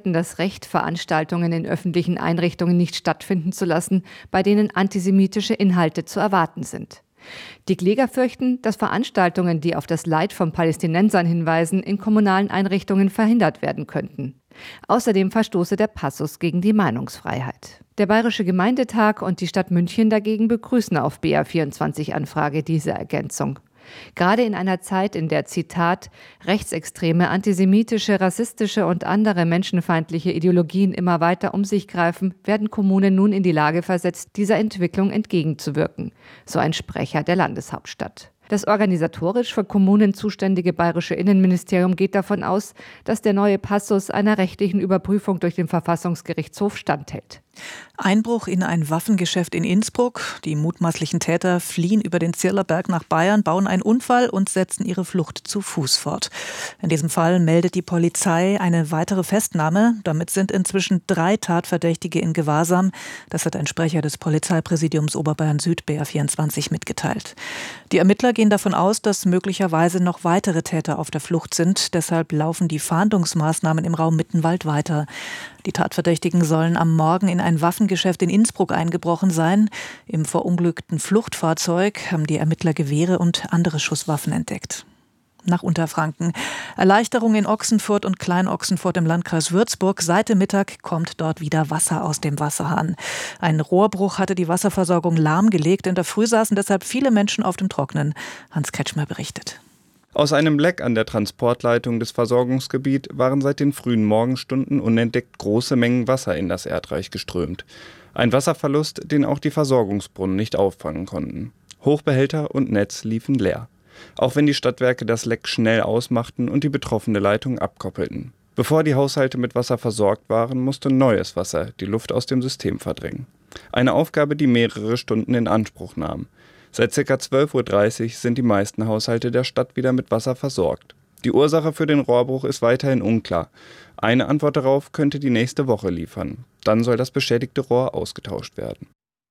bestreiten das Recht, Veranstaltungen in öffentlichen Einrichtungen nicht stattfinden zu lassen, bei denen antisemitische Inhalte zu erwarten sind. Die Kläger fürchten, dass Veranstaltungen, die auf das Leid von Palästinensern hinweisen, in kommunalen Einrichtungen verhindert werden könnten. Außerdem verstoße der Passus gegen die Meinungsfreiheit. Der Bayerische Gemeindetag und die Stadt München dagegen begrüßen auf BR24-Anfrage diese Ergänzung. Gerade in einer Zeit, in der, Zitat, rechtsextreme, antisemitische, rassistische und andere menschenfeindliche Ideologien immer weiter um sich greifen, werden Kommunen nun in die Lage versetzt, dieser Entwicklung entgegenzuwirken, so ein Sprecher der Landeshauptstadt. Das organisatorisch für Kommunen zuständige bayerische Innenministerium geht davon aus, dass der neue Passus einer rechtlichen Überprüfung durch den Verfassungsgerichtshof standhält. Einbruch in ein Waffengeschäft in Innsbruck. Die mutmaßlichen Täter fliehen über den Zirlerberg nach Bayern, bauen einen Unfall und setzen ihre Flucht zu Fuß fort. In diesem Fall meldet die Polizei eine weitere Festnahme. Damit sind inzwischen 3 Tatverdächtige in Gewahrsam. Das hat ein Sprecher des Polizeipräsidiums Oberbayern Süd BR24 mitgeteilt. Die Ermittler gehen davon aus, dass möglicherweise noch weitere Täter auf der Flucht sind. Deshalb laufen die Fahndungsmaßnahmen im Raum Mittenwald weiter. Die Tatverdächtigen sollen am Morgen in ein Waffengeschäft in Innsbruck eingebrochen sein. Im verunglückten Fluchtfahrzeug haben die Ermittler Gewehre und andere Schusswaffen entdeckt. Nach Unterfranken. Erleichterung in Ochsenfurt und Klein-Ochsenfurt im Landkreis Würzburg. Seit dem Mittag kommt dort wieder Wasser aus dem Wasserhahn. Ein Rohrbruch hatte die Wasserversorgung lahmgelegt. In der Früh saßen deshalb viele Menschen auf dem Trocknen. Hans Kretschmer berichtet. Aus einem Leck an der Transportleitung des Versorgungsgebiets waren seit den frühen Morgenstunden unentdeckt große Mengen Wasser in das Erdreich geströmt. Ein Wasserverlust, den auch die Versorgungsbrunnen nicht auffangen konnten. Hochbehälter und Netz liefen leer. Auch wenn die Stadtwerke das Leck schnell ausmachten und die betroffene Leitung abkoppelten. Bevor die Haushalte mit Wasser versorgt waren, musste neues Wasser die Luft aus dem System verdrängen. Eine Aufgabe, die mehrere Stunden in Anspruch nahm. Seit ca. 12:30 Uhr sind die meisten Haushalte der Stadt wieder mit Wasser versorgt. Die Ursache für den Rohrbruch ist weiterhin unklar. Eine Antwort darauf könnte die nächste Woche liefern. Dann soll das beschädigte Rohr ausgetauscht werden.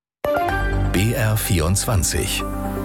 BR24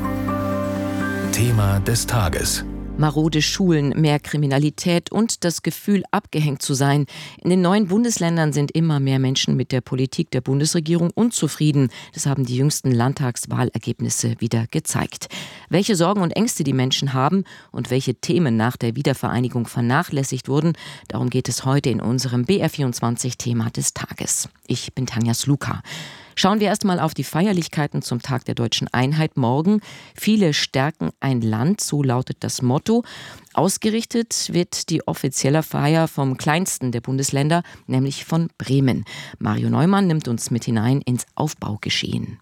Thema des Tages. Marode Schulen, mehr Kriminalität und das Gefühl, abgehängt zu sein. In den neuen Bundesländern sind immer mehr Menschen mit der Politik der Bundesregierung unzufrieden. Das haben die jüngsten Landtagswahlergebnisse wieder gezeigt. Welche Sorgen und Ängste die Menschen haben und welche Themen nach der Wiedervereinigung vernachlässigt wurden, darum geht es heute in unserem BR24-Thema des Tages. Ich bin Tanja Sluka. Schauen wir erstmal auf die Feierlichkeiten zum Tag der Deutschen Einheit morgen. Viele stärken ein Land, so lautet das Motto. Ausgerichtet wird die offizielle Feier vom kleinsten der Bundesländer, nämlich von Bremen. Mario Neumann nimmt uns mit hinein ins Aufbaugeschehen.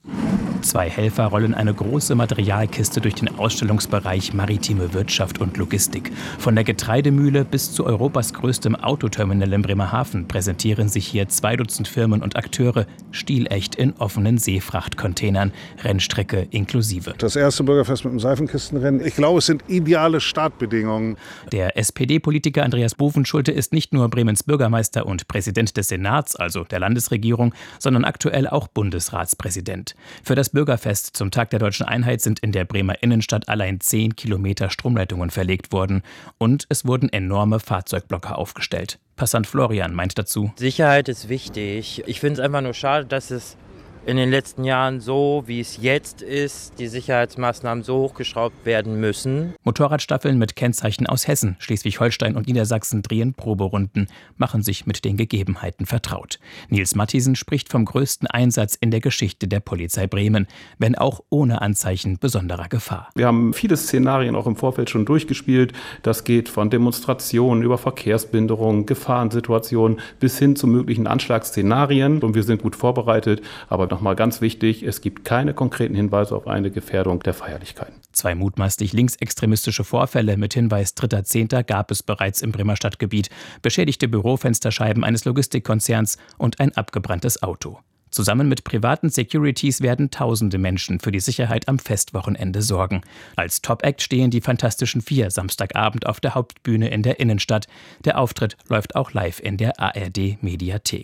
2 Helfer rollen eine große Materialkiste durch den Ausstellungsbereich Maritime Wirtschaft und Logistik. Von der Getreidemühle bis zu Europas größtem Autoterminal in Bremerhaven präsentieren sich hier 2 Dutzend Firmen und Akteure stilecht in offenen Seefrachtcontainern, Rennstrecke inklusive. Das erste Bürgerfest mit dem Seifenkistenrennen. Ich glaube, es sind ideale Startbedingungen. Der SPD-Politiker Andreas Bovenschulte ist nicht nur Bremens Bürgermeister und Präsident des Senats, also der Landesregierung, sondern aktuell auch Bundesratspräsident. Für das Bürgerfest zum Tag der Deutschen Einheit sind in der Bremer Innenstadt allein 10 Kilometer Stromleitungen verlegt worden und es wurden enorme Fahrzeugblocker aufgestellt. Passant Florian meint dazu: Sicherheit ist wichtig. Ich finde es einfach nur schade, dass es in den letzten Jahren so, wie es jetzt ist, die Sicherheitsmaßnahmen so hochgeschraubt werden müssen. Motorradstaffeln mit Kennzeichen aus Hessen, Schleswig-Holstein und Niedersachsen drehen Proberunden, machen sich mit den Gegebenheiten vertraut. Nils Mathiesen spricht vom größten Einsatz in der Geschichte der Polizei Bremen, wenn auch ohne Anzeichen besonderer Gefahr. Wir haben viele Szenarien auch im Vorfeld schon durchgespielt. Das geht von Demonstrationen über Verkehrsbehinderungen, Gefahrensituationen bis hin zu möglichen Anschlagsszenarien. Und wir sind gut vorbereitet, aber nochmal ganz wichtig, es gibt keine konkreten Hinweise auf eine Gefährdung der Feierlichkeiten. 2 mutmaßlich linksextremistische Vorfälle mit Hinweis 3.10. gab es bereits im Bremer Stadtgebiet. Beschädigte Bürofensterscheiben eines Logistikkonzerns und ein abgebranntes Auto. Zusammen mit privaten Securities werden tausende Menschen für die Sicherheit am Festwochenende sorgen. Als Top-Act stehen die Fantastischen 4 Samstagabend auf der Hauptbühne in der Innenstadt. Der Auftritt läuft auch live in der ARD-Mediathek.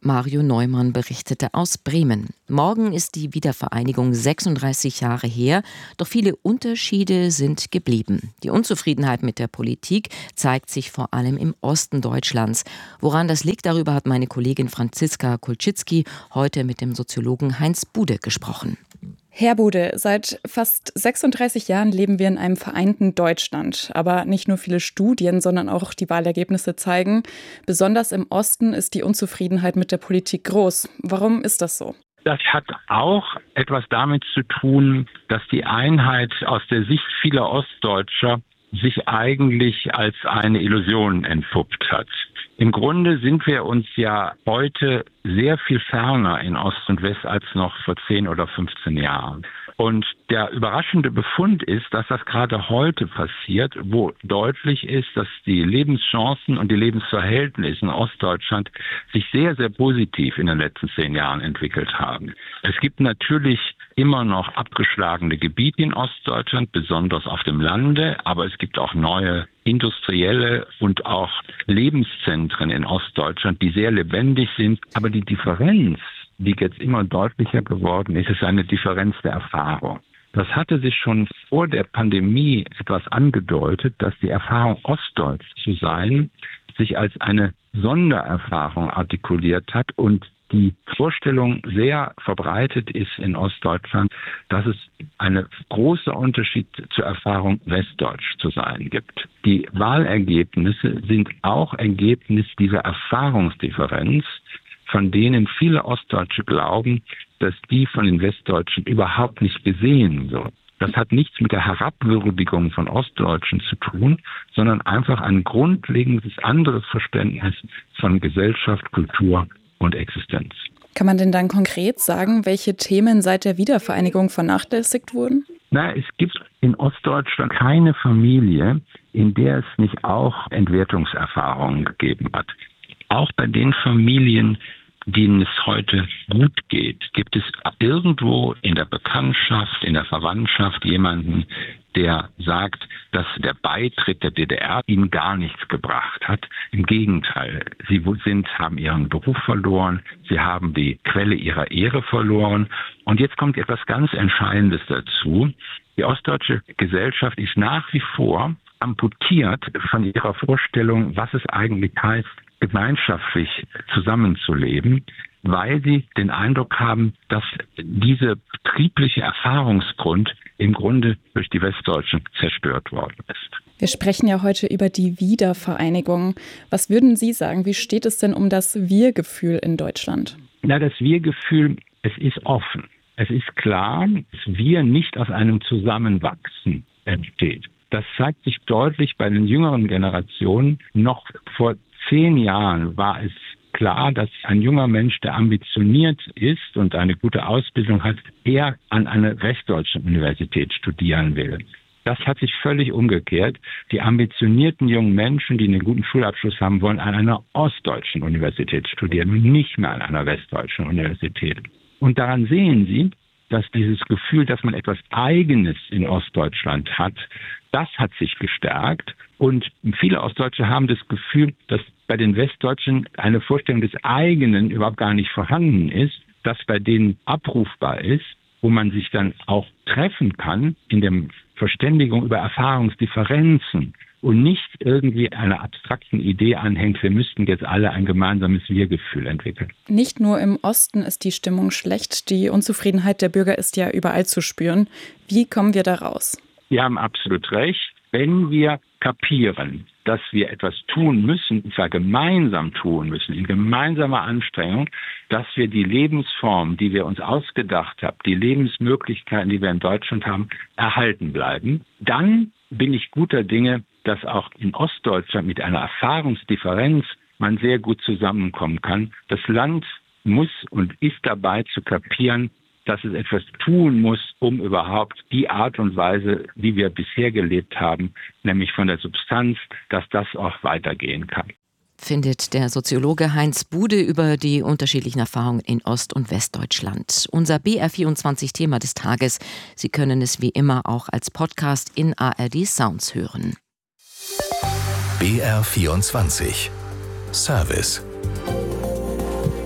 Mario Neumann berichtete aus Bremen. Morgen ist die Wiedervereinigung 36 Jahre her, doch viele Unterschiede sind geblieben. Die Unzufriedenheit mit der Politik zeigt sich vor allem im Osten Deutschlands. Woran das liegt, darüber hat meine Kollegin Franziska Kulczycki heute mit dem Soziologen Heinz Bude gesprochen. Herr Bude, seit fast 36 Jahren leben wir in einem vereinten Deutschland. Aber nicht nur viele Studien, sondern auch die Wahlergebnisse zeigen, besonders im Osten ist die Unzufriedenheit mit der Politik groß. Warum ist das so? Das hat auch etwas damit zu tun, dass die Einheit aus der Sicht vieler Ostdeutscher sich eigentlich als eine Illusion entpuppt hat. Im Grunde sind wir uns ja heute sehr viel ferner in Ost und West als noch vor 10 oder 15 Jahren. Und der überraschende Befund ist, dass das gerade heute passiert, wo deutlich ist, dass die Lebenschancen und die Lebensverhältnisse in Ostdeutschland sich sehr, sehr positiv in den letzten 10 Jahren entwickelt haben. Es gibt natürlich immer noch abgeschlagene Gebiete in Ostdeutschland, besonders auf dem Lande, aber es gibt auch neue industrielle und auch Lebenszentren in Ostdeutschland, die sehr lebendig sind. Aber die Differenz, die jetzt immer deutlicher geworden ist, ist eine Differenz der Erfahrung. Das hatte sich schon vor der Pandemie etwas angedeutet, dass die Erfahrung, Ostdeutsch zu sein, sich als eine Sondererfahrung artikuliert hat und die Vorstellung sehr verbreitet ist in Ostdeutschland, dass es einen großen Unterschied zur Erfahrung, Westdeutsch zu sein gibt. Die Wahlergebnisse sind auch Ergebnis dieser Erfahrungsdifferenz, von denen viele Ostdeutsche glauben, dass die von den Westdeutschen überhaupt nicht gesehen wird. Das hat nichts mit der Herabwürdigung von Ostdeutschen zu tun, sondern einfach ein grundlegendes anderes Verständnis von Gesellschaft, Kultur und Existenz. Kann man denn dann konkret sagen, welche Themen seit der Wiedervereinigung vernachlässigt wurden? Es gibt in Ostdeutschland keine Familie, in der es nicht auch Entwertungserfahrungen gegeben hat. Auch bei den Familien, denen es heute gut geht, gibt es irgendwo in der Bekanntschaft, in der Verwandtschaft jemanden, der sagt, dass der Beitritt der DDR ihnen gar nichts gebracht hat. Im Gegenteil, sie haben ihren Beruf verloren, sie haben die Quelle ihrer Ehre verloren. Und jetzt kommt etwas ganz Entscheidendes dazu. Die ostdeutsche Gesellschaft ist nach wie vor amputiert von ihrer Vorstellung, was es eigentlich heißt, gemeinschaftlich zusammenzuleben, weil sie den Eindruck haben, dass dieser betriebliche Erfahrungsgrund im Grunde durch die Westdeutschen zerstört worden ist. Wir sprechen ja heute über die Wiedervereinigung. Was würden Sie sagen, wie steht es denn um das Wir-Gefühl in Deutschland? Das Wir-Gefühl, es ist offen. Es ist klar, dass Wir nicht aus einem Zusammenwachsen entsteht. Das zeigt sich deutlich bei den jüngeren Generationen. Noch vor 10 Jahren war es klar, dass ein junger Mensch, der ambitioniert ist und eine gute Ausbildung hat, eher an einer westdeutschen Universität studieren will. Das hat sich völlig umgekehrt. Die ambitionierten jungen Menschen, die einen guten Schulabschluss haben wollen, an einer ostdeutschen Universität studieren und nicht mehr an einer westdeutschen Universität. Und daran sehen Sie, dass dieses Gefühl, dass man etwas Eigenes in Ostdeutschland hat, das hat sich gestärkt. Und viele Ostdeutsche haben das Gefühl, dass bei den Westdeutschen eine Vorstellung des Eigenen überhaupt gar nicht vorhanden ist, das bei denen abrufbar ist, wo man sich dann auch treffen kann in der Verständigung über Erfahrungsdifferenzen und nicht irgendwie einer abstrakten Idee anhängt, wir müssten jetzt alle ein gemeinsames Wir-Gefühl entwickeln. Nicht nur im Osten ist die Stimmung schlecht, die Unzufriedenheit der Bürger ist ja überall zu spüren. Wie kommen wir da raus? Sie haben absolut recht. Wenn wir kapieren, dass wir etwas tun müssen, und zwar gemeinsam tun müssen, in gemeinsamer Anstrengung, dass wir die Lebensform, die wir uns ausgedacht haben, die Lebensmöglichkeiten, die wir in Deutschland haben, erhalten bleiben, dann bin ich guter Dinge, dass auch in Ostdeutschland mit einer Erfahrungsdifferenz man sehr gut zusammenkommen kann. Das Land muss und ist dabei zu kapieren, dass es etwas tun muss, um überhaupt die Art und Weise, wie wir bisher gelebt haben, nämlich von der Substanz, dass das auch weitergehen kann. Findet der Soziologe Heinz Bude über die unterschiedlichen Erfahrungen in Ost- und Westdeutschland. Unser BR24-Thema des Tages. Sie können es wie immer auch als Podcast in ARD Sounds hören. BR24 Service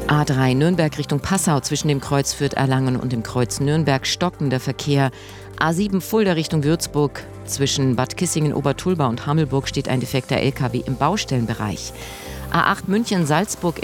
A3 Nürnberg Richtung Passau zwischen dem Kreuz Fürth-Erlangen und dem Kreuz Nürnberg stockender Verkehr. A7 Fulda Richtung Würzburg. Zwischen Bad Kissingen, Obertulba und Hammelburg steht ein defekter LKW im Baustellenbereich. A8 München-Salzburg